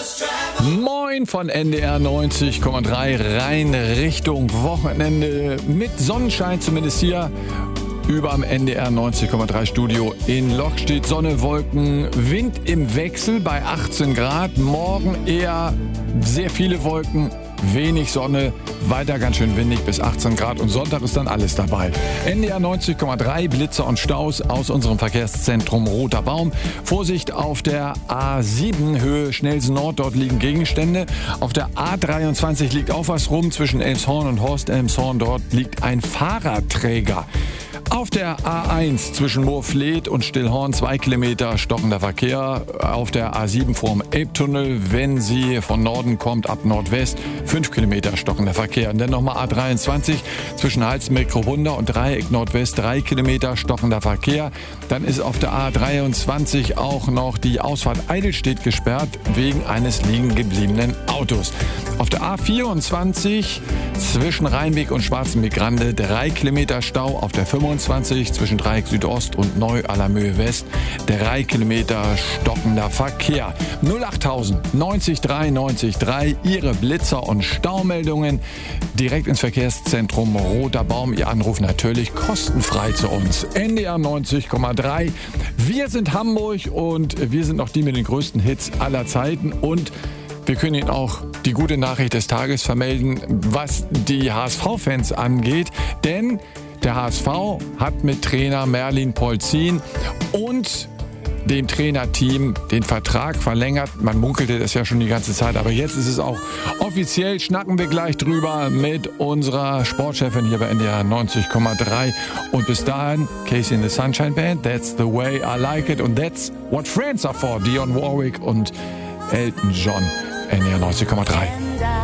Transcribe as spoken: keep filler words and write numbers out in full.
Moin von N D R neunzig Komma drei rein Richtung Wochenende mit Sonnenschein, zumindest hier über am N D R neunzig Komma drei Studio in Loch steht Sonne, Wolken, Wind im Wechsel bei achtzehn Grad. Morgen eher sehr viele Wolken, wenig Sonne, weiter ganz schön windig bis achtzehn Grad und Sonntag ist dann alles dabei. N D R neunzig Komma drei, Blitze und Staus aus unserem Verkehrszentrum Roter Baum. Vorsicht auf der A sieben Höhe Schnelsen Nord, dort liegen Gegenstände. Auf der A dreiundzwanzig liegt auch was rum zwischen Elmshorn und Horst Elmshorn, dort liegt ein Fahrradträger. Auf der A eins zwischen Moorfleet und Stillhorn zwei Kilometer stockender Verkehr. Auf der A sieben vorm Elbtunnel, wenn sie von Norden kommt, ab Nordwest, fünf Kilometer stockender Verkehr. Und dann nochmal A dreiundzwanzig zwischen Halsmeck-Robunder und Dreieck Nordwest, drei Kilometer stockender Verkehr. Dann ist auf der A dreiundzwanzig auch noch die Ausfahrt Eidelstedt gesperrt wegen eines liegen gebliebenen Autos. Auf der A vierundzwanzig zwischen Rheinweg und Schwarzenbeck-Grande drei Kilometer Stau. Auf der fünfundzwanzig zwischen Dreieck Südost und Neu-Allermöhe West drei Kilometer stockender Verkehr. null achttausend neunzig drei neunzig drei, Ihre Blitzer und Staumeldungen direkt ins Verkehrszentrum Roter Baum. Ihr Anruf natürlich kostenfrei zu uns. N D R neunzig Komma drei. Wir sind Hamburg und wir sind noch die mit den größten Hits aller Zeiten und wir können Ihnen auch die gute Nachricht des Tages vermelden, was die H S V-Fans angeht. Denn der H S V hat mit Trainer Merlin Polzin und dem Trainerteam den Vertrag verlängert. Man munkelte das ja schon die ganze Zeit, aber jetzt ist es auch offiziell. Schnacken wir gleich drüber mit unserer Sportchefin hier bei N D R neunzig Komma drei. Und bis dahin, Casey and the Sunshine Band, That's the way I like it. Und that's what friends are for. Dionne Warwick und Elton John. N D R neunzig Komma drei.